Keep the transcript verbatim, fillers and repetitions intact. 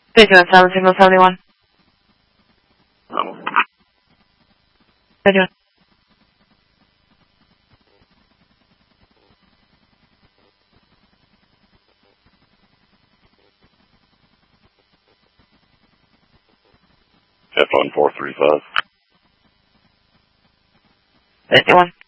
Please do not silent signal seventy-one. Um, How you doing? F one four three five. fifty-one.